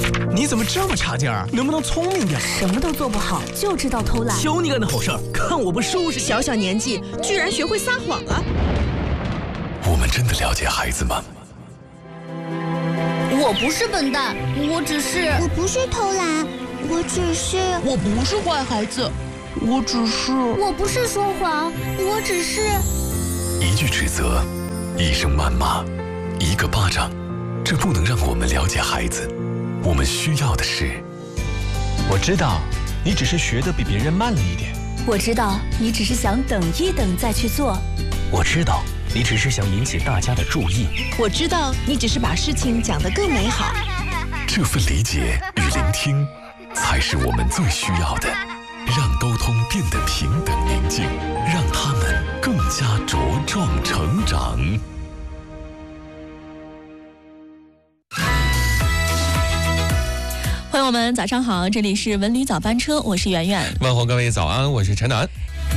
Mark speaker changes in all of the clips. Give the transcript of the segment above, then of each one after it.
Speaker 1: 你怎么这么差劲儿？能不能聪明点？
Speaker 2: 什么都做不好，就知道偷懒。
Speaker 1: 求你干的好事儿，看我不收拾你！
Speaker 2: 小小年纪居然学会撒谎了。
Speaker 3: 我们真的了解孩子吗？
Speaker 4: 我不是笨蛋，我
Speaker 5: 不是偷懒，我
Speaker 6: 不是坏孩子，我
Speaker 5: 不是说谎，我只是……
Speaker 3: 一句指责，一声谩骂，一个巴掌，这不能让我们了解孩子。我们需要的是，
Speaker 7: 我知道你只是学得比别人慢了一点，
Speaker 2: 我知道你只是想等一等再去做，
Speaker 7: 我知道你只是想引起大家的注意，
Speaker 6: 我知道你只是把事情讲得更美好。
Speaker 3: 这份理解与聆听，才是我们最需要的。让沟通变得平等宁静，让他们更加茁壮成长。
Speaker 8: 朋友们早上好，这里是文旅早班车，我是圆圆。
Speaker 9: 问候各位早安，我是陈楠。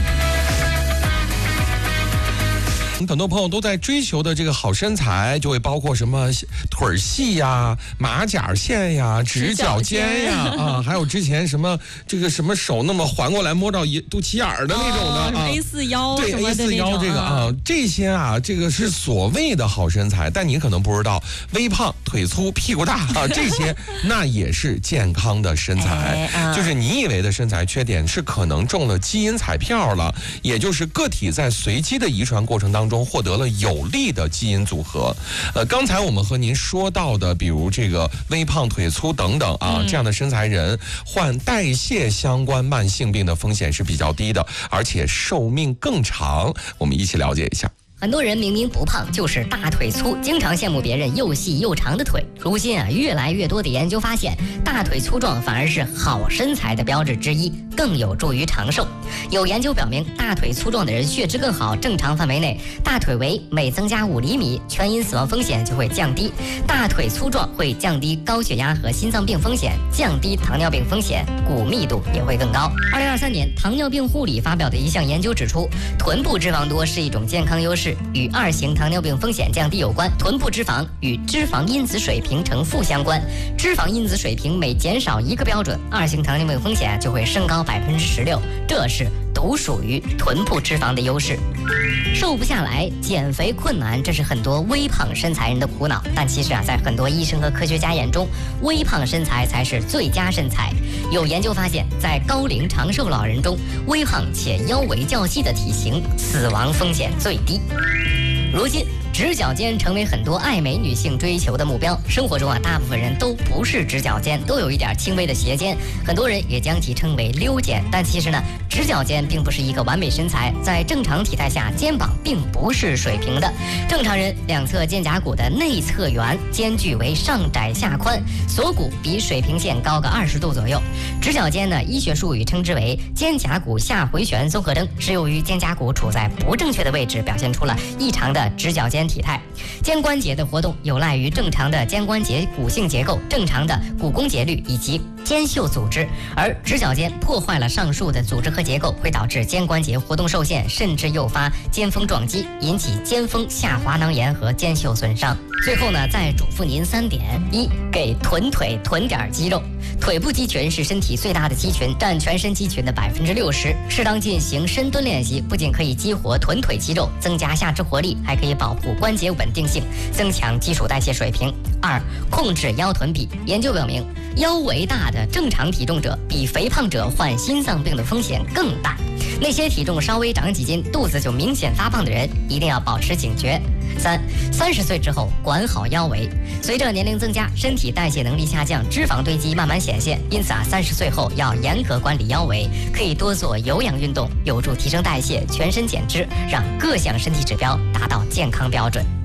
Speaker 9: 很多朋友都在追求的这个好身材，就会包括什么腿细呀、马甲线呀、直角肩呀还有之前什么这个什么手那么环过来摸到肚脐眼儿的那种的
Speaker 8: A4 腰
Speaker 9: 对 A4 腰这个这些这个是所谓的好身材，但你可能不知道，微胖、腿粗、屁股大这些那也是健康的身材。就是你以为的身材缺点是可能中了基因彩票了，也就是个体在随机的遗传过程当中获得了有利的基因组合。刚才我们和您说到的，比如这个微胖、腿粗等等这样的身材人，患代谢相关慢性病的风险是比较低的，而且寿命更长。我们一起了解一下。
Speaker 10: 很多人明明不胖，就是大腿粗，经常羡慕别人又细又长的腿。如今越来越多的研究发现，大腿粗壮反而是好身材的标志之一，更有助于长寿。有研究表明，大腿粗壮的人血脂更好，正常范围内大腿围每增加5厘米，全因死亡风险就会降低。大腿粗壮会降低高血压和心脏病风险，降低糖尿病风险，骨密度也会更高。2023年，糖尿病护理发表的一项研究指出，臀部脂肪多是一种健康优势，与2型糖尿病风险降低有关。臀部脂肪与脂肪因子水平呈负相关，脂肪因子水平每减少1个标准，2型糖尿病风险就会升高16%，这是独属于臀部脂肪的优势。瘦不下来，减肥困难，这是很多微胖身材人的苦恼。但其实在很多医生和科学家眼中，微胖身材才是最佳身材。有研究发现，在高龄长寿老人中，微胖且腰围较细的体型死亡风险最低。如今直角肩成为很多爱美女性追求的目标。生活中大部分人都不是直角肩，都有一点轻微的斜肩，很多人也将其称为溜肩。但其实直角肩并不是一个完美身材，在正常体态下，肩膀并不是水平的。正常人两侧肩胛骨的内侧缘间距为上窄下宽，锁骨比水平线高个20度左右。直角肩医学术语称之为肩胛骨下回旋综合征，是由于肩胛骨处在不正确的位置，表现出了异常的直角肩体态。肩关节的活动有赖于正常的肩关节骨性结构、正常的骨弓节律以及肩袖组织，而直角肩破坏了上述的组织和结构，会导致肩关节活动受限，甚至诱发肩峰撞击，引起肩峰下滑囊炎和肩袖损伤。最后再嘱咐您3点：一，给臀腿囤点肌肉。腿部肌群是身体最大的肌群，占全身肌群的60%。适当进行深蹲练习，不仅可以激活臀腿肌肉，增加下肢活力，还可以保护关节稳定性，增强基础代谢水平。2，控制腰臀比。研究表明，腰围大的正常体重者比肥胖者患心脏病的风险更大。那些体重稍微长几斤，肚子就明显发胖的人，一定要保持警觉。30岁之后管好腰围。随着年龄增加，身体代谢能力下降，脂肪堆积慢慢显现，因此30岁后要严格管理腰围，可以多做有氧运动，有助提升代谢，全身减脂，让各项身体指标达到健康标准。